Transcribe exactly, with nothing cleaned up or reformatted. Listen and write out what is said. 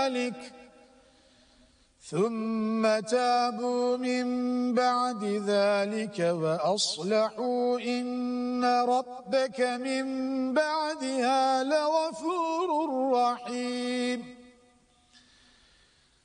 ذلك ثم تابوا من بعد ذلك وأصلحوا إن ربك من بعدها لغفور رحيم.